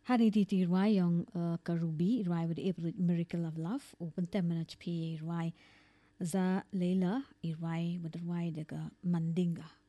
Hari di ruai yang karubi ruai with the miracle of love open temenach pi ruai za leila ruai with ruai daga mandinga